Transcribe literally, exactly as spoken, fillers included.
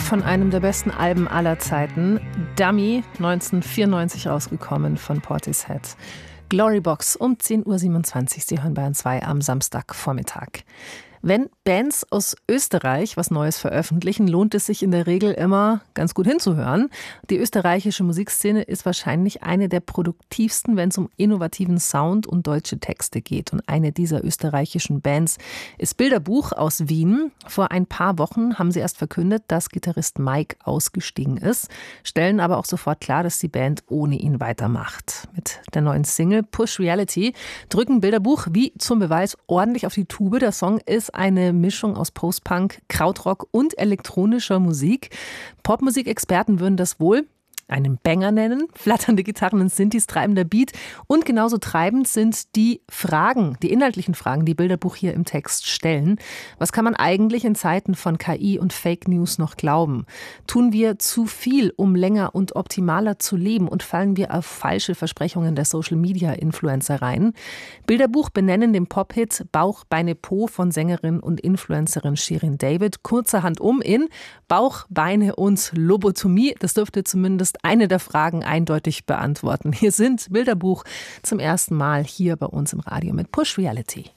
von einem der besten Alben aller Zeiten. Dummy, neunzehnhundertvierundneunzig rausgekommen von Portishead. Glorybox um zehn Uhr siebenundzwanzig. Sie hören Bayern zwei am Samstagvormittag. Wenn Bands aus Österreich was Neues veröffentlichen, lohnt es sich in der Regel immer ganz gut hinzuhören. Die österreichische Musikszene ist wahrscheinlich eine der produktivsten, wenn es um innovativen Sound und deutsche Texte geht. Und eine dieser österreichischen Bands ist Bilderbuch aus Wien. Vor ein paar Wochen haben sie erst verkündet, dass Gitarrist Mike ausgestiegen ist, stellen aber auch sofort klar, dass die Band ohne ihn weitermacht. Mit der neuen Single Push Reality drücken Bilderbuch wie zum Beweis ordentlich auf die Tube. Der Song ist eine Mischung aus Post-Punk, Krautrock und elektronischer Musik. Popmusikexperten würden das wohl einen Banger nennen. Flatternde Gitarren und Synthes, treibender Beat. Und genauso treibend sind die Fragen, die inhaltlichen Fragen, die Bilderbuch hier im Text stellen. Was kann man eigentlich in Zeiten von K I und Fake News noch glauben? Tun wir zu viel, um länger und optimaler zu leben? Und fallen wir auf falsche Versprechungen der Social-Media-Influencer rein? Bilderbuch benennen den Pop-Hit Bauch, Beine, Po von Sängerin und Influencerin Shirin David kurzerhand um in Bauch, Beine und Lobotomie. Das dürfte zumindest eine der Fragen eindeutig beantworten. Hier sind Bilderbuch zum ersten Mal hier bei uns im Radio mit Push Reality.